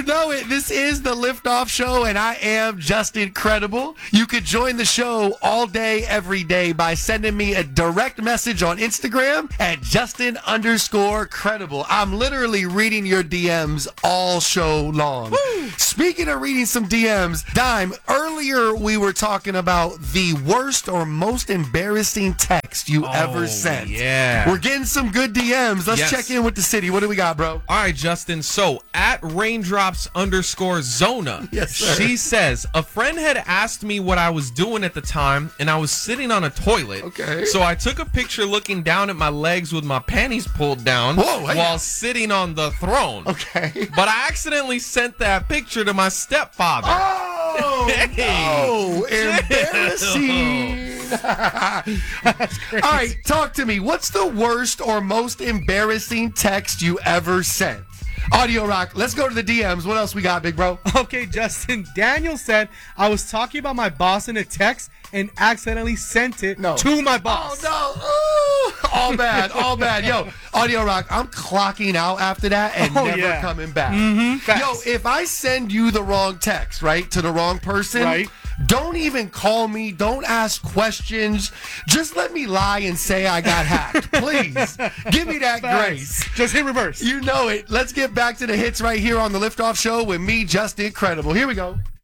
know it. This is the Liftoff Show, and I am just incredible. You could join the show all day, every day by sending me a direct message on Instagram at Justin_credible. I'm literally reading your DMs all show long. Woo! Speaking of reading some DMs, Dime, earlier we were talking about the worst or most embarrassing text you ever sent. Yeah. We're getting some good DMs. Let's check in with the city. What do we got, bro? All right, Justin. So, at raindrops_Zona, yes, sir. She says, a friend had asked me what I was doing at the time, and I was sitting on a toilet. Okay. So I took a picture looking down at my legs with my panties pulled down while sitting on the throne. Okay. But I accidentally sent that picture to my stepfather. Oh, no. Embarrassing. That's crazy. All right, talk to me. What's the worst or most embarrassing text you ever sent? Audio Rock, let's go to the DMs. What else we got, big bro? Okay, Justin. Daniel said, I was talking about my boss in a text and accidentally sent it to my boss. Oh, no. Ooh, all bad, all bad. Yo, Audio Rock, I'm clocking out after that and never coming back. Yo, if I send you the wrong text, right, to the wrong person, don't even call me. Don't ask questions. Just let me lie and say I got hacked. Please. Give me that grace. Just hit reverse. You know it. Let's get back to the hits right here on the Liftoff Show with me, Justin Credible. Here we go.